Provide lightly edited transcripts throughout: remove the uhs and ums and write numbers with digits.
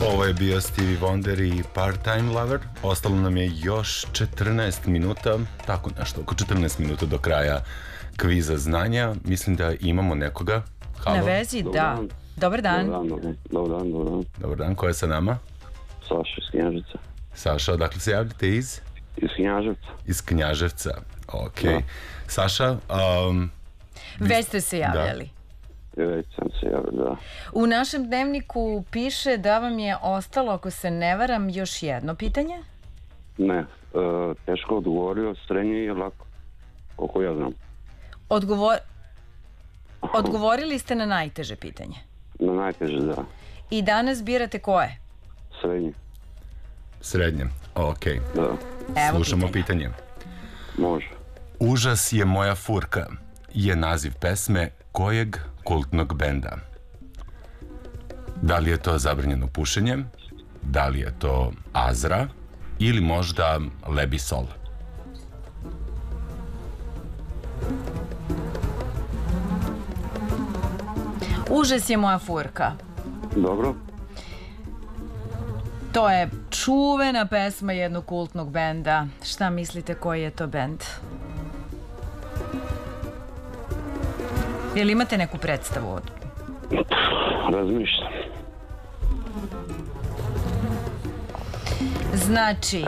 Ovo je bio Stevie Wonder i Part-Time Lover. Ostalo nam je još 14 minuta, tako nešto, oko 14 minuta do kraja kviza znanja. Mislim da imamo nekoga. Halo. Na vezi, da. Dobar dan. Dobar dan. Dobar dan, ko je sa nama? Saša iz Knjaževca. Saša, odakle se javljate iz? Iz Knjaževca. Iz Knjaževca, ok. Da. Saša, Već ste se javljali. Već sam se javio, da. U našem dnevniku piše da vam je ostalo, ako se ne varam, još jedno pitanje. Ne, teško odgovorio, srednje je lako, koliko ja znam. Odgovorili ste na najteže pitanje. Na najteže, da. I danas birate koje? Srednje. Srednje, ok. Da. Evo Slušamo pitanje. Može. Užas je moja furka je naziv pesme kojeg kultnog benda? Da li je to Zabranjeno pušenje? Da li je to Azra? Ili možda Lebisol? Užas je moja furka. Dobro. To je čuvena pesma jednog kultnog benda. Šta mislite koji je to bend? Jel imate neku predstavu? Razmišljam. Znači,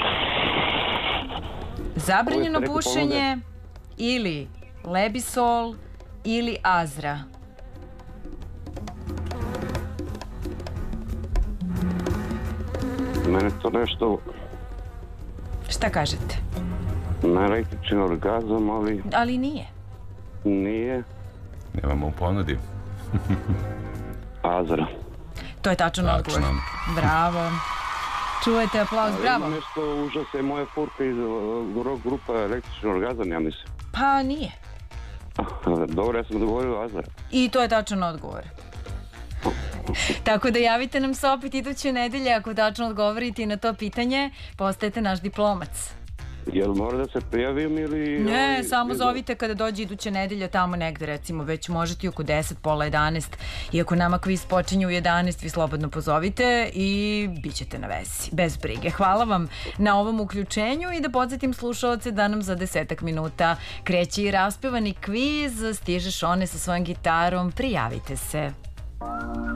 Zabranjeno Ovo je pušenje ili Lebisol ili Azra. Mene to nešto, Šta kažete? na električni orgazam, ali Ali nije. nije Nemamo u ponudi. Azra. To je tačan odgovor. Bravo. Čujete aplauz, bravo. Ima nešto užas je moja furka iz rock grupa električni orgazam, ja mislim. Pa nije. Dobro, ja sam odgovorio Azra. I to je tačan odgovor. Tako da javite nam se opet iduće nedelje ako tačno odgovorite na to pitanje, postajete naš diplomac. Jel mora da se prijavim ili... Ne, samo zovite kada dođe iduće nedelje tamo negde, recimo već možete i oko 10, pola 11. Iako nama kviz počinje u 11, vi slobodno pozovite i bit ćete na vezi, bez brige. Hvala vam na ovom uključenju i da podsjetim slušaoce da nam za 10 minuta kreće i raspevani kviz. Stiže Šone sa svojom gitarom, prijavite se.